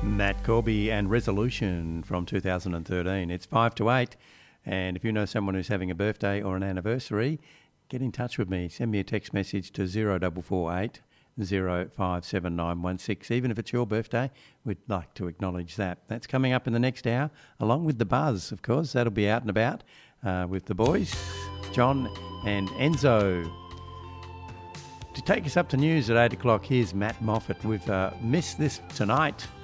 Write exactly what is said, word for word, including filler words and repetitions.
Matt Corby and Resolution from two thousand thirteen. It's five to eight, and if you know someone who's having a birthday or an anniversary, get in touch with me. Send me a text message to zero four four eight zero five seven nine one six. Even if it's your birthday, we'd like to acknowledge that. That's coming up in the next hour, along with The Buzz, of course. That'll be out and about uh, with the boys, John and Enzo. To take us up to news at eight o'clock, here's Matt Moffat with uh, Miss This Tonight.